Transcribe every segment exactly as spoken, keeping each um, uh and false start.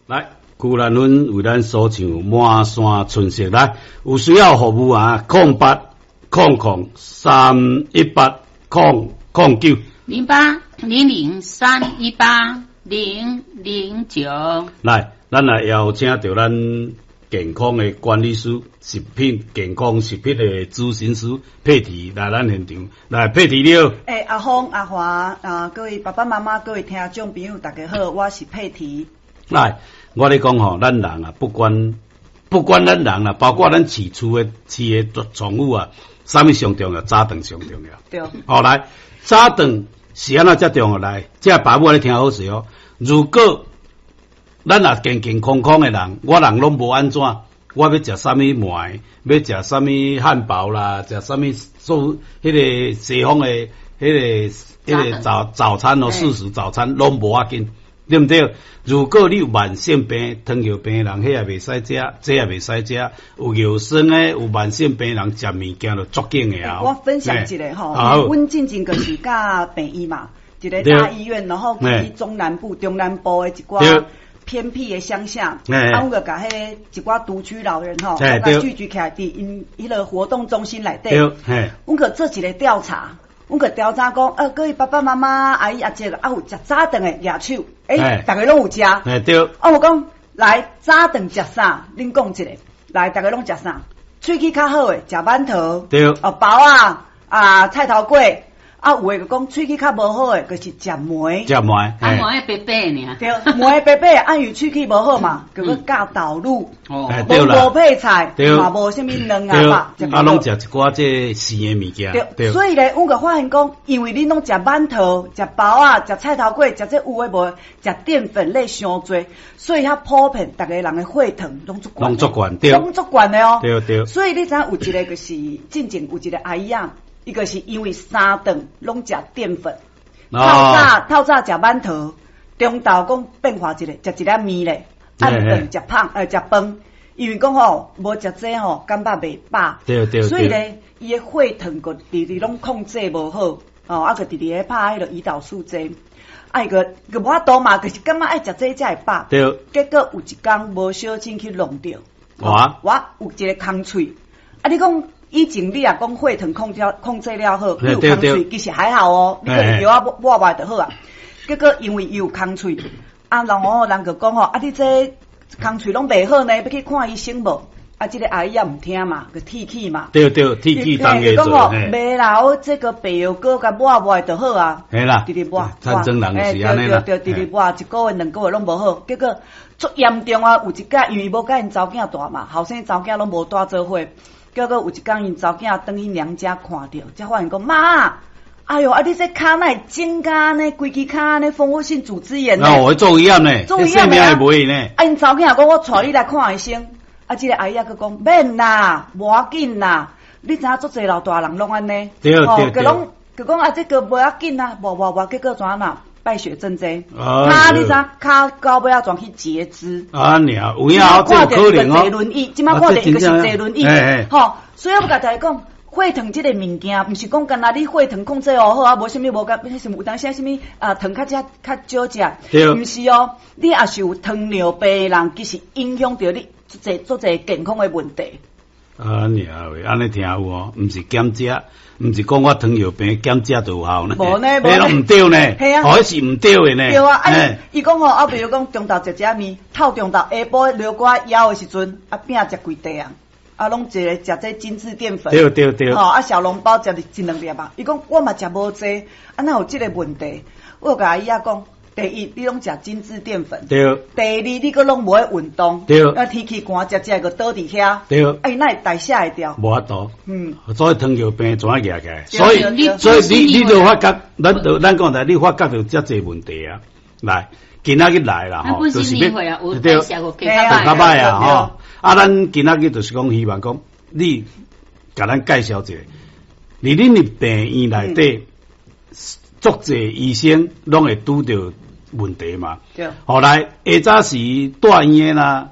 来，古兰芬为咱所唱满山春色。来，有需要服务啊，空八空空三一八空空九零八零零三一八零零九。 来，咱来邀请到咱健康的管理师、食品健康食品的咨询师佩提来咱现场。来，佩提你好。 诶、欸，阿峰、阿华啊，各位爸爸妈妈、各位听众朋友，大家好，我是佩提。 来，我咧讲吼，咱人啊，不管不管咱人啊，包括咱饲厝的饲的宠物啊，啥物上重要？早顿上重要。 对。 好、哦、来，早顿是安怎才重要？来，这爸母咧听好势哦。如果咱也健健康康的人，我人拢无安怎，我要食啥物糜，要食啥物汉堡啦，食啥物做迄个西方的迄、那个迄、那个早早餐哦，素食早餐拢无要紧。对不对？如果你有慢性病、糖尿病的人，迄也袂使食，这也袂使食。有腰酸的、有慢性病人食物件就足紧的啊。 我分享一个吼，阮进前就是甲病医嘛，一个大医院，然后去中南部、中南部的一寡偏僻的乡下，啊，我就甲迄一寡独居老人吼，我甲聚集起来伫因迄个活动中心内底，我去做一个调查。阮个调查讲，呃，各位爸爸妈妈、阿姨阿姐个，啊有食早顿的野手，诶、欸，大家拢有食。 诶，对。 啊，我讲来早顿食啥？恁讲一个，来，大家拢食啥？喙齿较好诶，食馒头。 对。 哦，包啊，啊，菜头粿。啊，有诶个讲喙齿较无好诶，就是食糜。 食糜。 啊，糜白白尔。 对，糜白白，啊，伊喙齿无好嘛，叫做加豆乳。 哦，对啦。 无配菜，嘛无啥物卵啊肉。啊，拢食一寡这生诶物件。 对。所以咧，阮个发现讲，因为恁拢食馒头、食包啊、食菜头粿、食这有诶无，食淀粉类伤多，所以遐普遍，逐个人诶血糖拢足悬。 拢足悬，对。 拢足悬诶哦。 对对。 所以你知影有一个就是进前有一个阿姨啊。一个是因为三顿拢食淀粉，透早透早食馒头，中昼讲变化一个食一粒面咧，暗顿食胖呃食饭，因为讲吼无食这吼感觉袂饱， 对对， 所以咧伊诶血糖个直直拢控制无好，哦啊个直直咧拍迄个胰岛素剂，啊伊个个无法度嘛，就是感觉爱食这才会饱，对，结果有一工无小心去弄着， 我我有一个空喙，啊你讲。以前你也讲血糖控制控制了好，你有空喙其实还好哦，你可能药啊抹抹就好啊。结果因为伊有空喙，啊人哦人就讲吼，啊你这空喙拢袂好呢，要去看医生无？啊这个阿姨也唔听嘛，就提起嘛。 对对，提起当个做。 袂啦，我这个白药膏甲抹抹就好啊。 系啦， 直直抹。 产生人是安尼啦。 对对对，直直抹，一个月两个月拢无好，结果足严重啊！有一届因为无甲因查囝大嘛，后生查囝拢无带做伙。结果有一天，因查囝转去娘家看到，才发现讲妈，哎哟，啊你这骹哪会增加呢？规支骹呢，蜂窝性组织炎呢？ 哦，会做医院呢， 做医院呢， 会袂呢？ 啊，因查囝讲我带你来看医生，啊，这个阿姨啊，佮讲免啦，无要紧啦，你知影足侪老大人拢安尼， 对对对， 佮拢佮讲啊，这个无要紧啦，无无无，结果怎啦？败血症这，他你知骹到尾啊转去截肢。 啊，你啊，有影好这可能哦。 坐轮椅，即马看到一个是坐轮椅，吼，所以我甲大家讲，血糖这个物件，毋是讲干那你血糖控制哦好啊，无啥物无甲，什么有当时什么啊糖较较较少食，毋是哦，你也是有糖尿病人，其实影响到你做这做这健康的问题。 啊，你啊，安尼听有哦，毋是减食。毋是讲我糖尿病减食就有效呢， 无呢， 无拢毋对呢， 系啊， 哦，是毋对的呢。 对啊，啊，伊讲吼，啊，比如讲中昼食食面，透中昼下晡留瓜枵的时阵，啊，饼食几块啊，啊，拢一个食这精致淀粉。 对对对。 吼，啊，小笼包食一两粒啊，伊讲我嘛食无济，啊，哪有这个问题？我甲阿姨啊讲。第一，你拢食精致淀粉。对。第二，你个拢无爱运动。对。啊，天气寒，食食个倒伫遐。对。哎，那会代谢会掉？无法度。嗯。所以糖尿病怎啊压起来？所以， 所以你你就发觉，咱就咱讲的，你发觉到遮济问题啊。来，今仔日来啦，吼，就是要对， 较歹啊，吼。啊，咱今仔日就是讲，希望讲你甲咱介绍一下，伫恁的病院内底，足济医生拢会拄到。问题嘛，对，后来下早时大医院啦，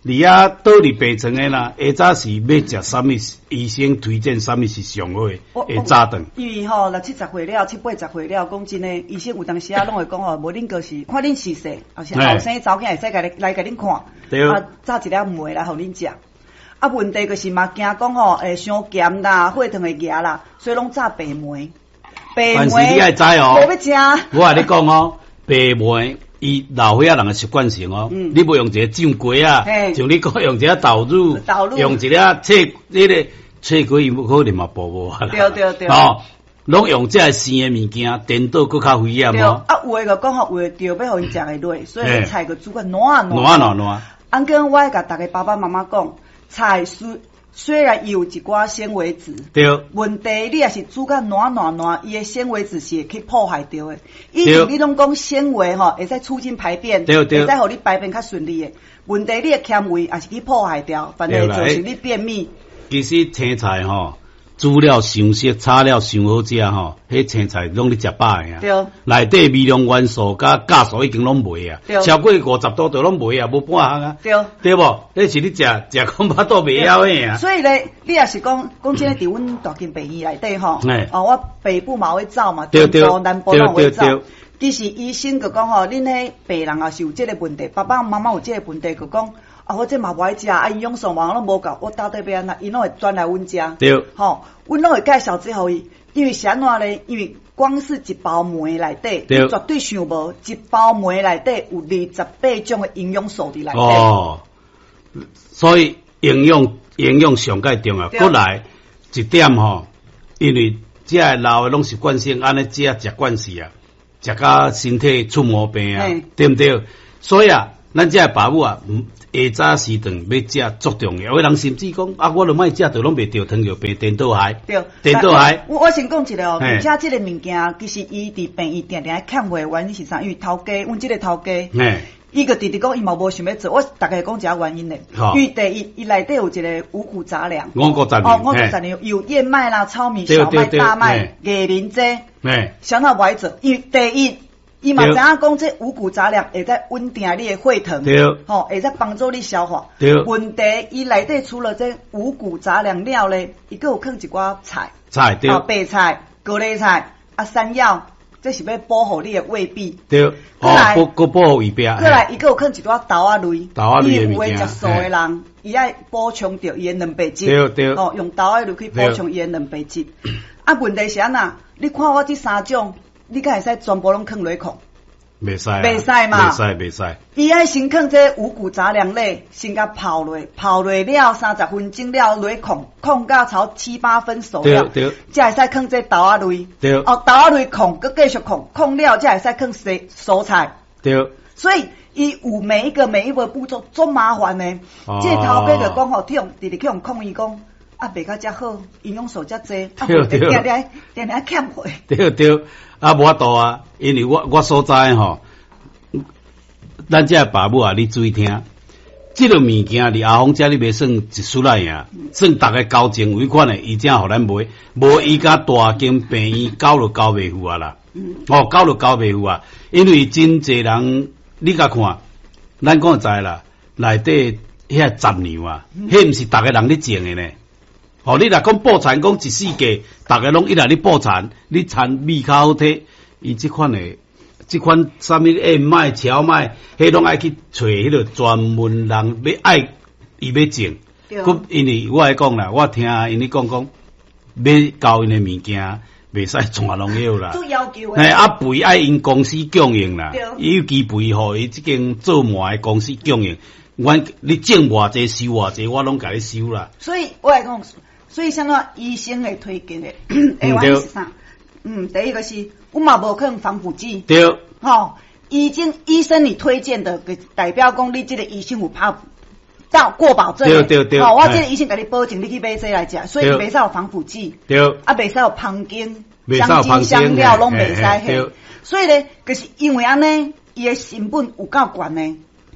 你啊倒伫病床诶啦，下早是要食啥物？医生推荐啥物是上好诶？下早顿。 因为吼六七十岁了，七八十岁了，讲真诶，医生有当时啊，拢会讲吼，无恁个是看恁是势，后生后生早囝会使甲你来甲恁看， 对啊，炸一粒糜来互恁食。啊，问题就是嘛，惊讲吼，会伤咸啦，血糖会压啦，所以拢炸白糜。白糜， 但是你爱知哦， 无要食。 我甲你讲哦，白糜。伊老岁仔人诶习惯性哦，嗯、你无用一个酱鸡啊，像你讲用一个豆乳， 豆乳用一个切迄个切鸡，伊可能嘛薄无啊啦。 对对对。 哦，拢用这生诶物件，颠倒搁较危险哦。 啊，有诶个讲吼，为着要互因食会落，所以菜个煮个烂烂。 烂烂烂。 按跟我甲大家爸爸妈妈讲，菜虽虽然有一寡纤维质， 对， 问题你也是煮甲烂烂烂，伊诶纤维质是会去破坏掉诶。以前你拢讲纤维吼，会使促进排便， 对对， 会使互你排便较顺利诶。问题你诶纤维也是去破坏掉，反正造成你便秘。 其实青菜吼。煮了伤熟，炒了伤好食吼，迄青菜拢你食饱诶啊。 对。 内底微量元素甲酵素已经拢袂啊，超过五十度就拢袂啊，无半项啊。 对。 对无？迄是你食食恐怕都袂晓诶啊。 所以咧，你也是讲讲真诶，伫阮大金病院内底吼，哦，我北部嘛会走嘛，中部、南部拢会走。其实医生就讲吼，恁迄病人也是有即个问题，爸爸妈妈有即个问题，就讲。啊，我这嘛无爱食，啊，营养素嘛拢无够，我到底要安怎？伊拢会转来阮遮。 对。 吼，阮拢会介绍之后伊，因为是安怎咧？因为光是一包糜内底，绝对想无一包糜内底有二十八种的营养素伫内底。 哦。所以营养营养上介重要。过来一点吼，因为这老的拢是惯性安尼食食惯势啊，食到身体出毛病啊，对不对？所以啊，咱这爸母啊，下早时段要食足重要。有人甚至讲啊，我都莫食，就拢袂着糖尿病、颠倒海。 对， 颠倒海。 我我先讲一个哦，而且这个物件其实伊伫病院定定欠货的原因是啥？因为头家，阮这个头家，伊个直直讲伊嘛无想要做。我大概讲一下原因咧。因为第一，伊内底有一个五谷杂粮。 五谷杂粮。 哦，五谷杂粮有燕麦啦、糙米、小麦、大麦、椰林这。诶。想到不爱做，因为第一。伊嘛知影讲这五谷杂粮会使稳定你的血糖，吼，会使帮助你消化。问题伊内底除了这五谷杂粮了咧，伊佫有放一寡菜， 菜对， 啊白菜、高丽菜、啊山药，这是要保护你的胃壁。 对，哦，保保保护胃壁。 过来伊佫有放一寡豆仔类， 豆仔类的物件。 有诶食素的人，伊爱补充着伊的蛋白质。 对对。 哦，用豆仔类去补充伊的蛋白质。啊，问题是安那？你看我这三种。你敢会使全部拢放落去控？ 袂使， 袂使嘛， 袂使，袂使。 伊爱先放这五谷杂粮类，先甲泡落，泡落了三十分钟了，落去控，控到超七八分熟了， 对对， 才会使放这豆仔类， 对， 哦豆仔类控，佮继续控，控了才会使放蔬蔬菜， 对。 所以伊有每一个每一个步骤足麻烦呢。哦、这头家就讲吼，去用直直去用抗议讲。啊，袂较遮好，营养素遮济，啊，定定定定欠货。 对对，啊，无法度啊，因为我我所在吼，咱这爸母啊，你注意听，这个物件伫阿峰遮你袂算一输来呀，算大概交情尾款诶，伊正互咱买，无伊甲大间病院交就交袂赴啊啦，嗯、哦，交就交袂赴啊，因为真侪人，你甲看，咱讲知啦，内底遐杂粮啊，迄毋是逐个人咧种诶呢。哦，你若讲补产，讲一世纪，大家拢一来你补产，你产米较好摕，伊即款诶，即款啥物燕麦、荞麦，迄拢爱去找迄个专门人要爱伊要种。佮因为我来讲啦，我听因咧讲讲，要交因诶物件，袂使全拢要啦。 做要求诶。 嘿，啊肥爱因公司供应啦，有机肥互伊即间做糜诶公司供应，阮你种偌济收偌济，我拢甲你收啦。 所以我来讲。所以，像那医生会推荐的，诶，原因是啥？嗯，第一个是，我嘛无可能防腐剂。 对。 吼，已经医生你推荐的，代表讲你这个医生有拍到过保证。 对对对。 好，我这个医生给你保证，你去买这来食，所以袂使有防腐剂。 对。 啊，袂使有香精、 香精、 香料拢袂使嘿。所以咧，就是因为安尼，伊的成本有够悬呢。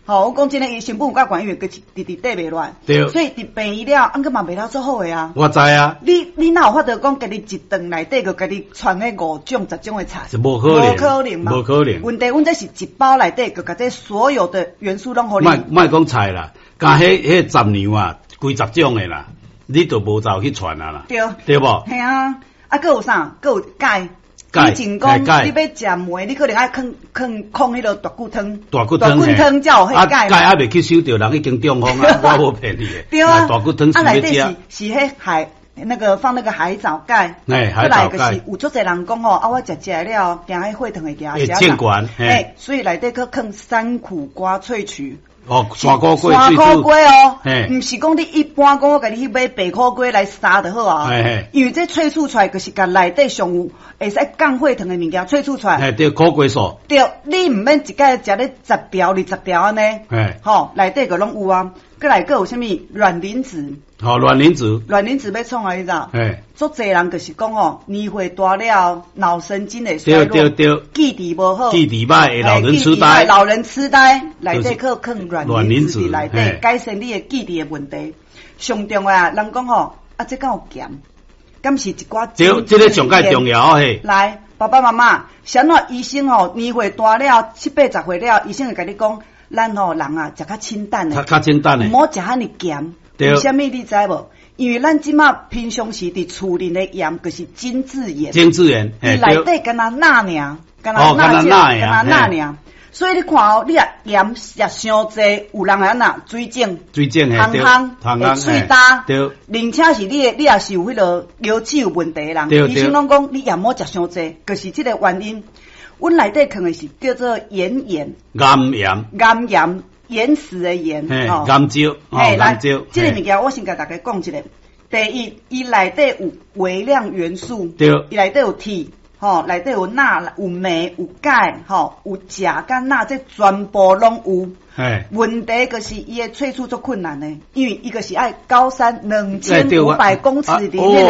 吼，我讲真诶，伊成本有够悬，因为佮直直缀袂乱。对。所以伫病医了，按个嘛袂了做好诶啊。 我知啊。 你你哪有法度讲，家己一顿内底佮家己传迄五种、十种诶菜？ 是无可能。 无可能嘛。 无可能。 问题，阮这是一包内底，佮甲这所有的元素拢互你。 莫莫讲菜啦，甲迄迄杂粮啊，几十种诶啦，你都无走去传啊啦。 对。 对无？ 系啊，啊，佮有啥？佮有钙。 钙， 以前讲你要食糜，你可能爱放放放迄个大骨汤， 大骨汤， 大骨汤才有迄钙。 钙还未去收着，人已经中风啊！我无骗你诶。 对啊， 大骨汤是要食。 是是迄海那个放那个海藻钙。 哎，海藻钙。 有足侪人讲吼，啊，我食食了，惊迄血糖会惊。 会见管。 哎，所以内底去放山苦瓜萃取。 哦，山苦瓜， 山苦瓜哦，毋是讲你一般讲我甲你去买白苦瓜来杀就好啊，因为这萃取出来就是甲内底上有会使降血糖的物件萃取出来。 哎，对，苦瓜素。 对，你毋免一概食咧十条、二十条安尼。哎，吼，内底个拢有啊。过来个有啥物卵磷脂？ 哦，卵磷脂。 卵磷脂要创啊，你知？哎，足侪人就是讲吼，年岁大了，脑神经会衰弱，对对对，记忆无好， 记忆歹，会老人痴呆， 老人痴呆，内底可放卵磷脂内底，改善你的记忆的问题。上重要啊，人讲吼，啊，这敢有咸？敢是一寡？ 这这个上介重要嘿。 来，爸爸妈妈，像那医生吼，年岁大了，七八十岁了，医生会甲你讲。咱吼人啊，食较清淡的， 较清淡的， 唔好食遐尼咸。为虾米你知无？因为咱即马平常时伫厝里的盐，就是精制盐。 精制盐， 伊内底干那钠尔，干那钠酱，干那钠尔。所以你看哦，你啊盐食伤济，有人安那水肿， 水肿嘿，香香，会喙焦，对，而且是你你也是有迄个腰子有问题的人，医生拢讲你盐莫食伤济，就是即个原因。阮内底放的是叫做岩盐， 岩盐， 岩盐，岩石的盐， 吼，岩椒， 嘿，来，这个物件我先甲大家讲一下。第一，伊内底有微量元素，对，伊内底有铁，吼，内底有钠、有镁、有钙，吼，有钾、跟钠，这全部拢有。嘿，问题就是伊的萃取足困难的，因为伊个是爱高山两千五百公尺里面。